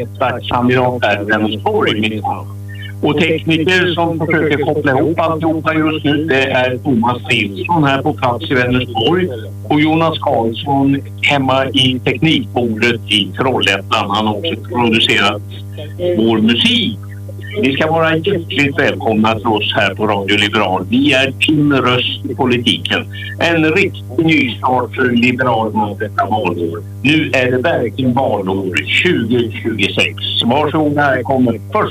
hetvaktkandidat här i Vänersborg minsann. Och tekniker som försöker koppla ihop alltihopa just nu, det är Thomas Silsson här på plats i Vänersborg och Jonas Karlsson hemma i teknikbordet i Trollhättan. Han har också producerat vår musik. Ni ska vara hjärtligt välkomna till oss här på Radio Liberal. Vi är din röst i politiken. En riktig nystart för Liberalerna detta valår. Nu är det verkligen valår 2026. Varsågod, här kommer först.